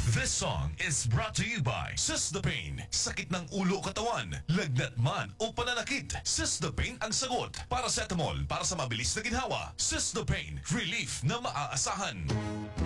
This song is brought to you by Sysdapane. Sakit ng ulo katawan, lagnat man o pananakit, Sysdapane ang sagot. Paracetamol para sa mabilis na ginhawa. Sysdapane, relief na maaasahan.